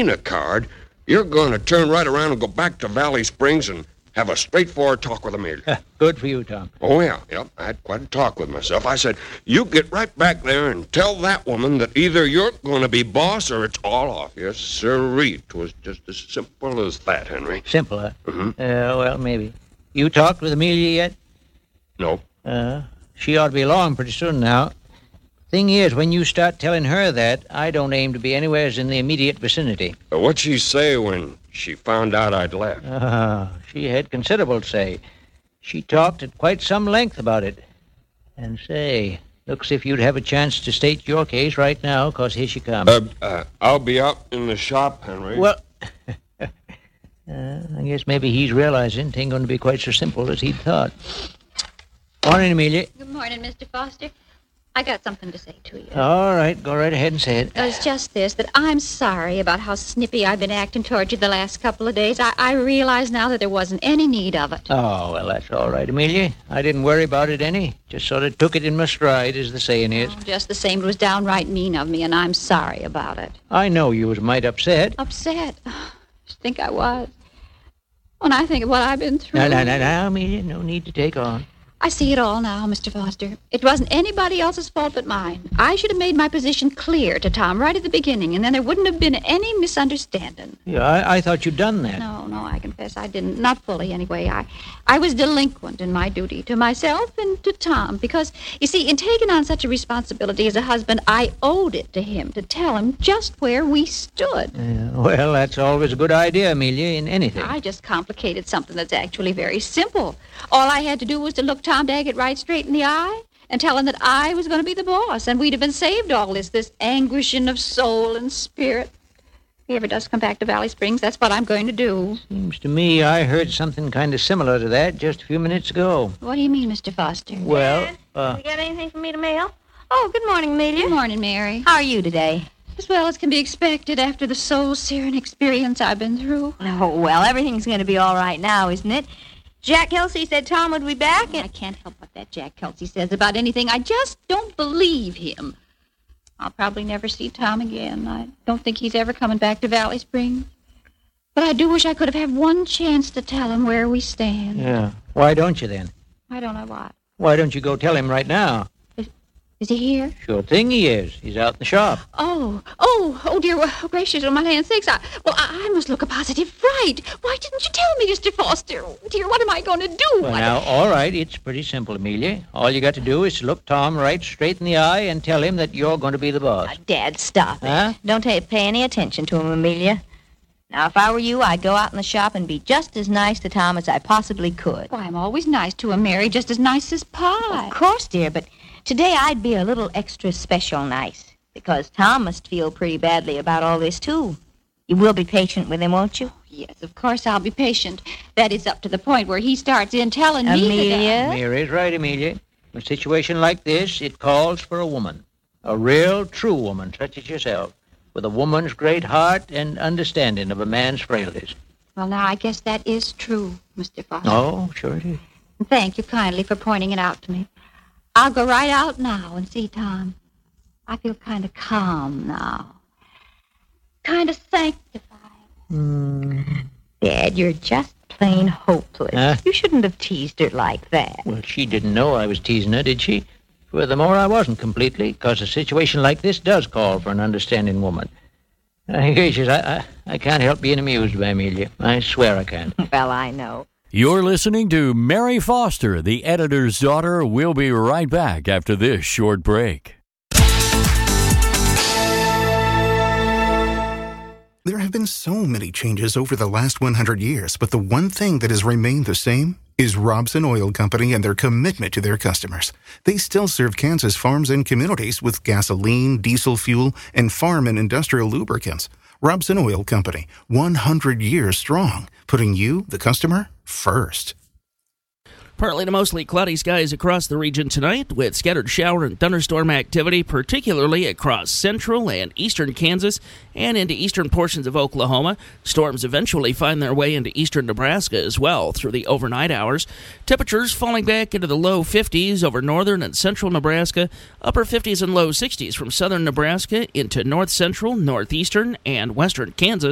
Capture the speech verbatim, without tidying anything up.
gain a card, you're going to turn right around and go back to Valley Springs and have a straightforward talk with Amelia. Good for you, Tom. Oh, yeah, yep. I had quite a talk with myself. I said, you get right back there and tell that woman that either you're going to be boss or it's all off. Yes, sirree. It was just as simple as that, Henry. Simple, huh? Mm-hmm. Uh, well, maybe. You talked with Amelia yet? No. Uh, she ought to be along pretty soon now. Thing is, when you start telling her that, I don't aim to be anywhere in the immediate vicinity. Uh, what'd she say when she found out I'd left? Uh, she had considerable to say. She talked at quite some length about it. And say, looks if you'd have a chance to state your case right now, 'cause here she comes. Uh, uh, I'll be out in the shop, Henry. Well, uh, I guess maybe he's realizing it ain't going to be quite so simple as he'd thought. Morning, Amelia. Good morning, Mister Foster. I got something to say to you. All right, go right ahead and say it. It's just this, that I'm sorry about how snippy I've been acting toward you the last couple of days. I, I realize now that there wasn't any need of it. Oh, well, that's all right, Amelia. I didn't worry about it any. Just sort of took it in my stride, as the saying is. Oh, just the same, it was downright mean of me, and I'm sorry about it. I know you was might upset. Upset? I think I was. When I think of what I've been through... No, no, no, no, Amelia, no need to take on. I see it all now, Mister Foster. It wasn't anybody else's fault but mine. I should have made my position clear to Tom right at the beginning, and then there wouldn't have been any misunderstanding. Yeah, I, I thought you'd done that. No, no, I confess I didn't. Not fully, anyway. I, I was delinquent in my duty to myself and to Tom, because, you see, in taking on such a responsibility as a husband, I owed it to him to tell him just where we stood. Yeah, well, that's always a good idea, Amelia, in anything. I just complicated something that's actually very simple. All I had to do was to look Tom Daggett right straight in the eye and tell him that I was going to be the boss, and we'd have been saved all this, this anguishing of soul and spirit. If he ever does come back to Valley Springs, that's what I'm going to do. Seems to me I heard something kind of similar to that just a few minutes ago. What do you mean, Mister Foster? Well, Dad, uh... you got anything for me to mail? Oh, good morning, Amelia. Good morning, Mary. How are you today? As well as can be expected after the soul-searing experience I've been through. Oh, well, everything's going to be all right now, isn't it? Jack Kelsey said Tom would be back. Oh, I can't help what that Jack Kelsey says about anything. I just don't believe him. I'll probably never see Tom again. I don't think he's ever coming back to Valley Springs. But I do wish I could have had one chance to tell him where we stand. Yeah. Why don't you, then? I don't know what. Why don't you go tell him right now? Is, is he here? Sure thing he is. He's out in the shop. Oh, oh, oh, dear, well, gracious, oh, my land's sakes. I, well, I, I must look a positive fright. Why didn't you tell me, Mister Foster? Oh, dear, what am I going to do? Well, I... now, all right, it's pretty simple, Amelia. All you got to do is to look Tom right straight in the eye and tell him that you're going to be the boss. Uh, Dad, stop it. Huh? Don't pay, pay any attention to him, Amelia. Now, if I were you, I'd go out in the shop and be just as nice to Tom as I possibly could. Why, I'm always nice to him, Mary, just as nice as pie. Of course, dear, but today I'd be a little extra special nice, because Tom must feel pretty badly about all this, too. You will be patient with him, won't you? Yes, of course I'll be patient. That is up to the point where he starts in telling Amelia? me that I... Mary's right, Amelia. In a situation like this, it calls for a woman. A real, true woman, such as yourself, with a woman's great heart and understanding of a man's frailties. Well, now, I guess that is true, Mister Foster. Oh, sure it is. Thank you kindly for pointing it out to me. I'll go right out now and see Tom. I feel kind of calm now. Kind of sanctified. Mm. Dad, you're just plain hopeless. Huh? You shouldn't have teased her like that. Well, she didn't know I was teasing her, did she? Furthermore, I wasn't completely, because a situation like this does call for an understanding woman. Uh, gracious, I, I, I can't help being amused by Amelia. I swear I can't. Well, I know. You're listening to Mary Foster, the editor's daughter. We'll be right back after this short break. There have been so many changes over the last one hundred years, but the one thing that has remained the same is Robson Oil Company and their commitment to their customers. They still serve Kansas farms and communities with gasoline, diesel fuel, and farm and industrial lubricants. Robson Oil Company, one hundred years strong, putting you, the customer, first. Partly to mostly cloudy skies across the region tonight, with scattered shower and thunderstorm activity, particularly across central and eastern Kansas and into eastern portions of Oklahoma. Storms eventually find their way into eastern Nebraska as well through the overnight hours. Temperatures falling back into the low fifties over northern and central Nebraska, upper fifties and low sixties from southern Nebraska into north central, northeastern, and western Kansas.